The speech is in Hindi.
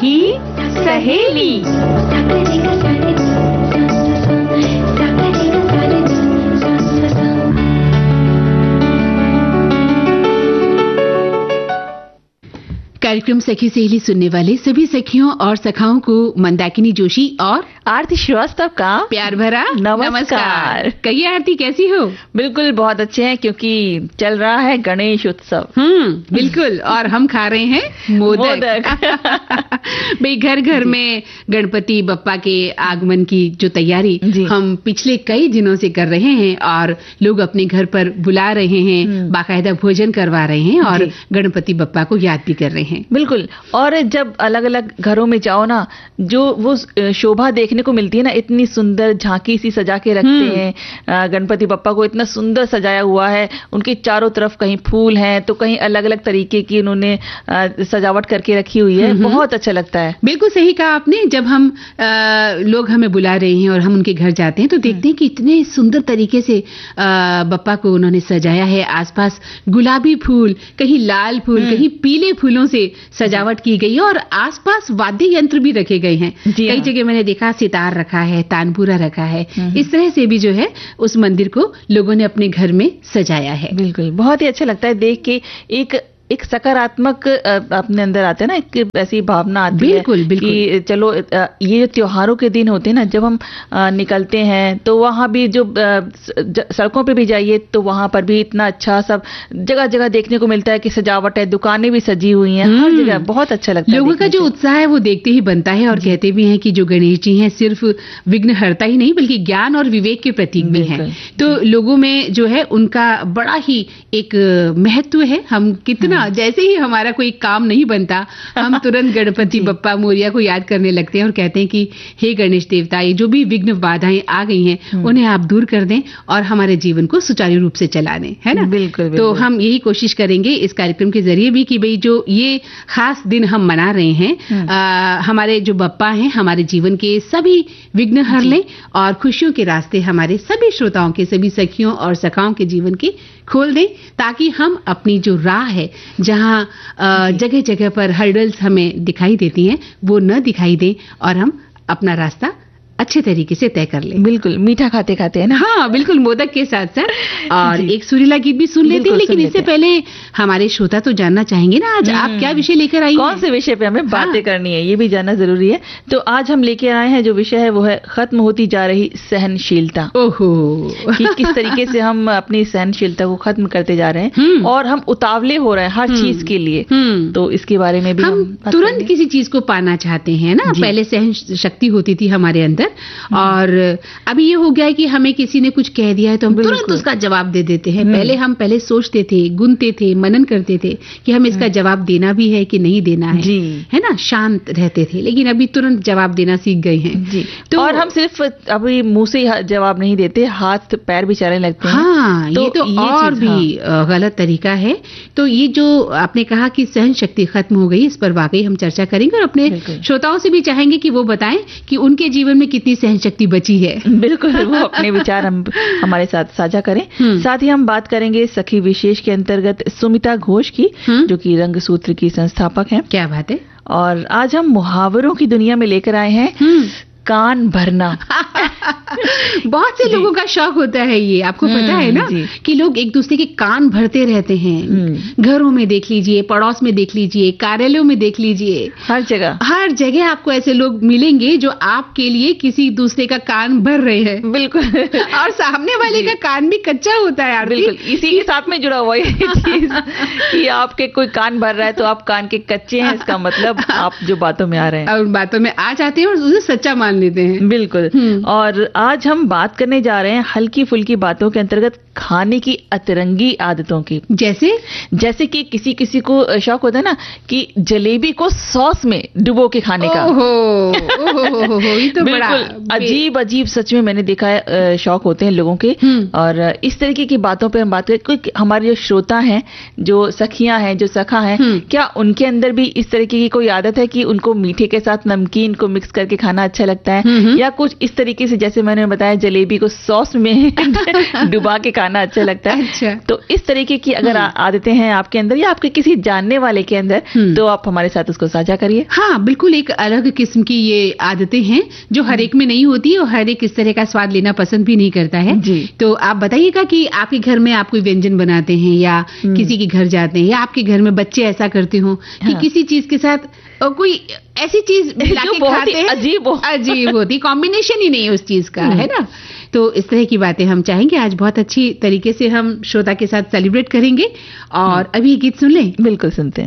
सखी सहेली। कार्यक्रम सखी सहेली सुनने वाले सभी सखियों और सखाओं को मंदाकिनी जोशी और आरती श्रीवास्तव का प्यार भरा नमस्कार। कहिए आरती, कैसी हो? बिल्कुल बहुत अच्छे हैं, क्योंकि चल रहा है गणेश उत्सव। बिल्कुल। और हम खा रहे हैं मोदक। भाई घर घर में गणपति बप्पा के आगमन की जो तैयारी हम पिछले कई दिनों से कर रहे हैं और लोग अपने घर पर बुला रहे हैं, बाकायदा भोजन करवा रहे हैं और गणपति बप्पा को याद भी कर रहे हैं। बिल्कुल। और जब अलग अलग घरों में जाओ ना, जो वो शोभा देखने को मिलती है ना, इतनी सुंदर झांकी सी सजा के रखते हैं गणपति बप्पा को, इतना सुंदर सजाया हुआ है, उनके चारों तरफ कहीं फूल हैं तो कहीं अलग अलग तरीके की उन्होंने सजावट करके रखी हुई है। बहुत अच्छा लगता है। बिल्कुल सही कहा आपने। जब हम लोग हमें बुला रहे हैं और हम उनके घर जाते हैं तो देखते हैं कि इतने सुंदर तरीके से बप्पा को उन्होंने सजाया है। आसपास गुलाबी फूल, कहीं लाल फूल, कहीं पीले फूलों से सजावट की गई है और आसपास वाद्य यंत्र भी रखे गए हैं। कई जगह मैंने देखा सितार रखा है, तानपुरा रखा है। इस तरह से भी जो है उस मंदिर को लोगों ने अपने घर में सजाया है। बिल्कुल, बहुत ही अच्छा लगता है देख के। एक सकारात्मक अपने अंदर आता है ना, एक ऐसी भावना आती है कि चलो ये जो त्योहारों के दिन होते हैं ना, जब हम निकलते हैं तो वहां भी जो सड़कों पे भी जाइए तो वहां पर भी इतना अच्छा सब जगह जगह देखने को मिलता है कि सजावट है, दुकानें भी सजी हुई हैं हर जगह। बहुत अच्छा लगता है। लोगों का जो उत्साह है वो देखते ही बनता है। और कहते भी हैं कि जो गणेश जी हैं सिर्फ विघ्नहर्ता ही नहीं बल्कि ज्ञान और विवेक के प्रतीक भी हैं। तो लोगों में जो है उनका बड़ा ही एक महत्व है। हम कितना जैसे ही हमारा कोई काम नहीं बनता हम तुरंत गणपति बप्पा मोरिया को याद करने लगते हैं और कहते हैं कि हे गणेश देवता, ये जो भी विघ्न बाधाएं आ गई हैं उन्हें आप दूर कर दें और हमारे जीवन को सुचारू रूप से चला दें, है ना? बिल्कुल। तो हम यही कोशिश करेंगे इस कार्यक्रम के जरिए भी कि भाई जो ये खास दिन हम मना रहे हैं, हमारे जो बप्पा हैं हमारे जीवन के सभी विघ्न हर लें और खुशियों के रास्ते हमारे सभी श्रोताओं के, सभी सखियों और सखाओं के जीवन के खोल दें, ताकि हम अपनी जो राह है जहां जगह जगह पर हर्डल्स हमें दिखाई देती हैं वो न दिखाई दें और हम अपना रास्ता अच्छे तरीके से तय कर लें। बिल्कुल, मीठा खाते खाते है ना। हाँ बिल्कुल, मोदक के साथ साथ। और एक सुरीला गीत भी सुन लेते हैं, लेकिन इससे पहले हमारे श्रोता तो जानना चाहेंगे ना आज आप क्या विषय लेकर आई हैं? कौन से विषय पे हमें बातें करनी है, ये भी जानना जरूरी है। तो आज हम लेके आए हैं जो विषय है वो है खत्म होती जा रही सहनशीलता। ओहो, कि किस तरीके से हम अपनी सहनशीलता को खत्म करते जा रहे हैं और हम उतावले हो रहे हैं हर चीज के लिए। तो इसके बारे में भी हम तुरंत किसी चीज को पाना चाहते हैं ना। पहले सहन शक्ति होती थी हमारे अंदर और अभी ये हो गया है कि हमें किसी ने कुछ कह दिया है तो हम तुरंत उसका जवाब दे देते हैं। पहले सोचते थे, गुनते थे, मनन करते थे कि हमें इसका जवाब देना भी है कि नहीं देना है ना? शांत रहते थे, लेकिन अभी तुरंत जवाब देना सीख गए हैं। तो और हम सिर्फ अभी मुंह से जवाब नहीं देते, हाथ पैर भी चलने लगते हैं। हाँ, ये तो और भी गलत तरीका है। तो ये जो आपने कहा कि सहन शक्ति खत्म हो गई, इस पर वाकई हम चर्चा करेंगे और अपने श्रोताओं से भी चाहेंगे कि वो बताएं कि उनके जीवन में कितनी सहन शक्ति बची है। बिल्कुल, वो अपने विचार हमारे साथ साझा करें। साथ ही हम बात करेंगे सखी विशेष के अंतर्गत सुमिता घोष की, जो कि रंगसूत्र की संस्थापक हैं। क्या बात है। और आज हम मुहावरों की दुनिया में लेकर आए हैं कान भरना। बहुत से लोगों का शौक होता है ये, आपको पता है ना, कि लोग एक दूसरे के कान भरते रहते हैं। घरों में देख लीजिए, पड़ोस में देख लीजिए, कार्यालयों में देख लीजिए, हर जगह आपको ऐसे लोग मिलेंगे जो आपके लिए किसी दूसरे का कान भर रहे हैं। बिल्कुल। और सामने वाले का कान भी कच्चा होता है यार। बिल्कुल, इसी के साथ में जुड़ा हुआ है चीज कि आपके कोई कान भर रहा है तो आप कान के कच्चे हैं, इसका मतलब आप जो बातों में आ रहे हैं और बातों में आ जाते हैं और उसे सच्चा मान लेते हैं। बिल्कुल। और आज हम बात करने जा रहे हैं हल्की फुल्की बातों के अंतर्गत खाने की अतरंगी आदतों की। जैसे कि किसी को शौक होता है ना कि जलेबी को सॉस में डुबो के खाने का। ये तो बड़ा अजीब सच में मैंने देखा है शौक होते हैं लोगों के। और इस तरीके की बातों पे हम बात करें, हमारे जो श्रोता हैं, जो सखियां हैं, जो सखा हैं, क्या उनके अंदर भी इस तरीके की कोई आदत है कि उनको मीठे के साथ नमकीन को मिक्स करके खाना अच्छा लगता लगता है, या कुछ इस तरीके से जैसे मैंने बताया जलेबी को सॉस में डुबा के खाना अच्छा लगता है। अच्छा। तो इस तरीके की अगर आदतें हैं आपके अंदर या आपके किसी जानने वाले के अंदर, तो आप हमारे साथ उसको साझा करिए। हाँ, बिल्कुल एक अलग किस्म की ये आदतें हैं जो हर एक में नहीं होती और हर एक इस तरह का स्वाद लेना पसंद भी नहीं करता है जी। तो आप बताइएगा कि आपके घर में आप कोई व्यंजन बनाते हैं या किसी के घर जाते हैं या आपके घर में बच्चे ऐसा करते हो कि किसी चीज के साथ कोई ऐसी चीज मिला के खाते हैं अजीब होती, कॉम्बिनेशन ही नहीं उस चीज का, है ना। तो इस तरह की बातें हम चाहेंगे आज बहुत अच्छी तरीके से हम श्रोता के साथ सेलिब्रेट करेंगे। और अभी गीत सुन लें। बिल्कुल सुनते हैं।